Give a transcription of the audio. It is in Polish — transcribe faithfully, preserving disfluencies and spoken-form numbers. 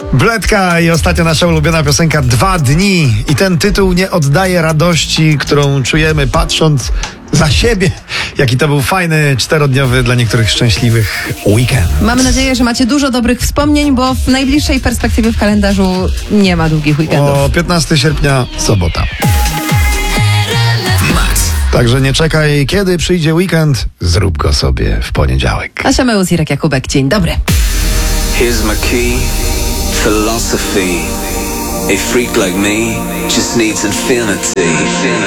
Bledka i ostatnio nasza ulubiona piosenka Dwa dni. I ten tytuł nie oddaje radości, którą czujemy patrząc za siebie. Jaki to był fajny, czterodniowy, dla niektórych szczęśliwych weekend. Mamy nadzieję, że macie dużo dobrych wspomnień, bo w najbliższej perspektywie w kalendarzu nie ma długich weekendów. O piętnastego sierpnia, sobota. Także nie czekaj, kiedy przyjdzie weekend, zrób go sobie w poniedziałek. Asia Meus, Irek Jakubek, dzień dobry. Here's my key, philosophy. A freak like me just needs infinity.